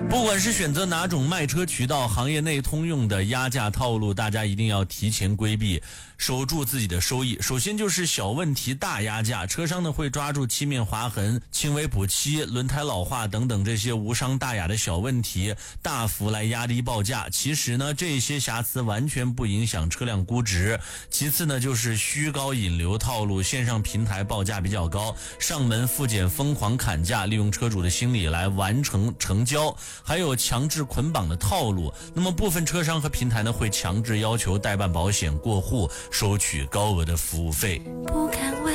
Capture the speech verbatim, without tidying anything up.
不管是选择哪种卖车渠道，行业内通用的压价套路，大家一定要提前规避，守住自己的收益。首先就是小问题大压价，车商呢会抓住漆面划痕、轻微补漆、轮胎老化等等这些无伤大雅的小问题，大幅来压低报价。其实呢，这些瑕疵完全不影响车辆估值。其次呢，就是虚高引流套路，线上平台报价比较高，上门复检疯狂砍价，利用车主的心理来完成成交。还有强制捆绑的套路，那么部分车商和平台呢会强制要求代办保险过户，收取高额的服务费。 不敢为